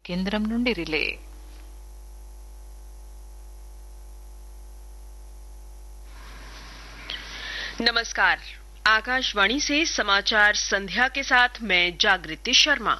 కేంద్రం నుండి రిలే. नमस्कार, आकाशवाणी से समाचार संध्या के साथ मैं जागृति शर्मा।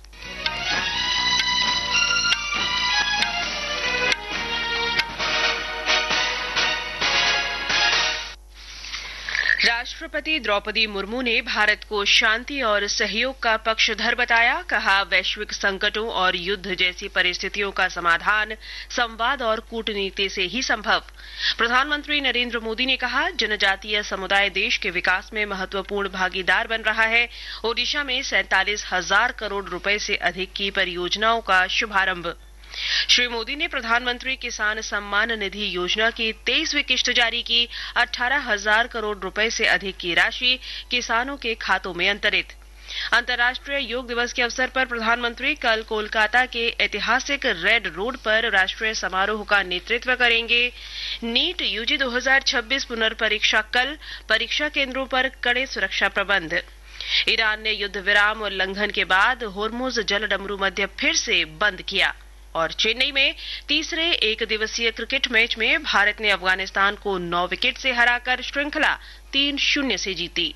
राष्ट्रपति द्रौपदी मुर्मू ने भारत को शांति और सहयोग का पक्षधर बताया। कहा, वैश्विक संकटों और युद्ध जैसी परिस्थितियों का समाधान संवाद और कूटनीति से ही संभव। प्रधानमंत्री नरेंद्र मोदी ने कहा, जनजातीय समुदाय देश के विकास में महत्वपूर्ण भागीदार बन रहा है। ओडिशा में 47,000 करोड़ रुपए से अधिक की परियोजनाओं का शुभारंभ। श्री मोदी ने प्रधानमंत्री किसान सम्मान निधि योजना की 23वीं किश्त जारी की। 18,000 करोड़ रुपए से अधिक की राशि किसानों के खातों में अंतरित। अंतर्राष्ट्रीय योग दिवस के अवसर पर प्रधानमंत्री कल कोलकाता के ऐतिहासिक रेड रोड पर राष्ट्रीय समारोह का नेतृत्व करेंगे। नीट यूजी 2026 पुनर्परीक्षा कल, परीक्षा केंद्रों पर कड़े सुरक्षा प्रबंध। ईरान ने युद्ध विराम उल्लंघन के बाद होर्मुज जलडमरू मध्य फिर से बंद किया। और चेन्नई में तीसरे एक दिवसीय क्रिकेट मैच में भारत ने अफगानिस्तान को 9 विकेट से हराकर श्रृंखला 3-0 से जीती।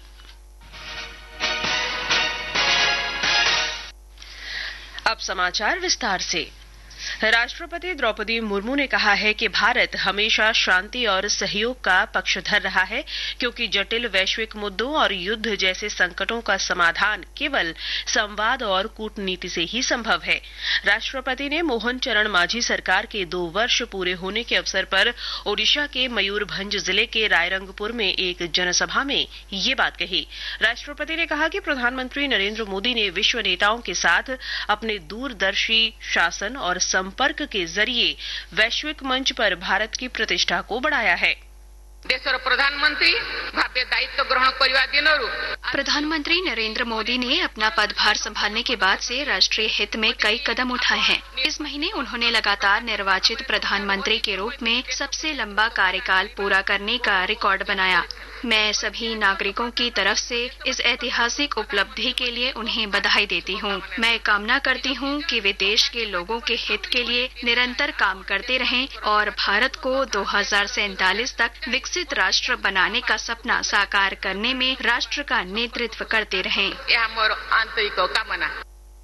अब समाचार विस्तार से। राष्ट्रपति द्रौपदी मुर्मू ने कहा है कि भारत हमेशा शांति और सहयोग का पक्षधर रहा है, क्योंकि जटिल वैश्विक मुद्दों और युद्ध जैसे संकटों का समाधान केवल संवाद और कूटनीति से ही संभव है। राष्ट्रपति ने मोहन चरण मांझी सरकार के 2 वर्ष पूरे होने के अवसर पर ओडिशा के मयूरभंज जिले के रायरंगपुर में एक जनसभा में ये बात कही। राष्ट्रपति ने कहा कि प्रधानमंत्री नरेंद्र मोदी ने विश्व नेताओं के साथ अपने दूरदर्शी शासन और संपर्क के जरिए वैश्विक मंच पर भारत की प्रतिष्ठा को बढ़ाया है। देशर प्रधानमंत्री भाव्य दायित्व ग्रहण करने दिनरू प्रधानमंत्री नरेंद्र मोदी ने अपना पदभार संभालने के बाद से राष्ट्रीय हित में कई कदम उठाए हैं। इस महीने उन्होंने लगातार निर्वाचित प्रधानमंत्री के रूप में सबसे लंबा कार्यकाल पूरा करने का रिकॉर्ड बनाया। मैं सभी नागरिकों की तरफ से इस ऐतिहासिक उपलब्धि के लिए उन्हें बधाई देती हूँ। मैं कामना करती हूँ कि वे देश के लोगों के हित के लिए निरंतर काम करते रहें और भारत को 2047 तक विकसित राष्ट्र बनाने का सपना साकार करने में राष्ट्र का नेतृत्व करते रहें। यह मोर आंतरिक कामना।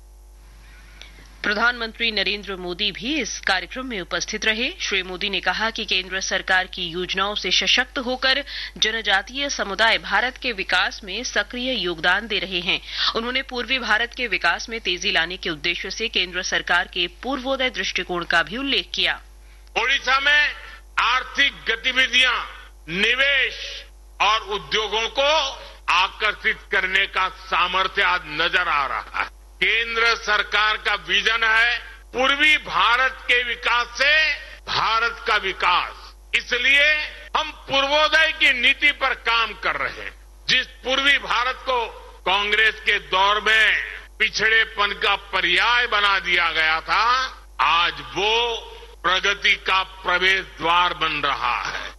प्रधानमंत्री नरेंद्र मोदी भी इस कार्यक्रम में उपस्थित रहे। श्री मोदी ने कहा कि केंद्र सरकार की योजनाओं से सशक्त होकर जनजातीय समुदाय भारत के विकास में सक्रिय योगदान दे रहे हैं। उन्होंने पूर्वी भारत के विकास में तेजी लाने के उद्देश्य से केंद्र सरकार के पूर्वोदय दृष्टिकोण का भी उल्लेख किया। ओडिशा में आर्थिक गतिविधियां, निवेश और उद्योगों को आकर्षित करने का सामर्थ्य आज नजर आ रहा है। केंद्र सरकार का विजन है पूर्वी भारत के विकास से भारत का विकास। इसलिए हम पूर्वोदय की नीति पर काम कर रहे हैं। जिस पूर्वी भारत को कांग्रेस के दौर में पिछड़ेपन का पर्याय बना दिया गया था, आज वो प्रगति का प्रवेश द्वार बन रहा है।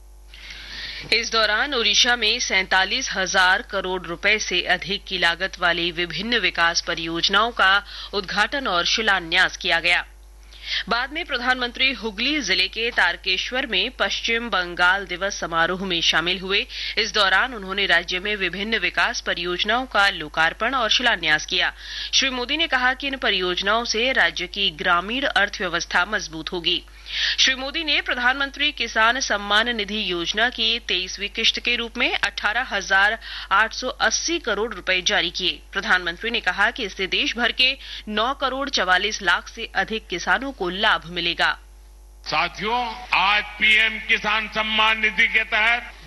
इस दौरान ओडिशा में 47,000 करोड़ रुपए से अधिक की लागत वाली विभिन्न विकास परियोजनाओं का उद्घाटन और शिलान्यास किया गया। बाद में प्रधानमंत्री हुगली जिले के तारकेश्वर में पश्चिम बंगाल दिवस समारोह में शामिल हुए। इस दौरान उन्होंने राज्य में विभिन्न विकास परियोजनाओं का लोकार्पण और शिलान्यास किया। श्री मोदी ने कहा कि इन परियोजनाओं से राज्य की ग्रामीण अर्थव्यवस्था मजबूत होगी। श्री मोदी ने प्रधानमंत्री किसान सम्मान निधि योजना की 23वीं किश्त के रूप में 18,880 करोड़ रुपए जारी किए। प्रधानमंत्री ने कहा कि इससे देश भर के 9 करोड़ 44 लाख से अधिक किसानों को लाभ मिलेगा। साथियों, आज पीएम किसान सम्मान निधि के तहत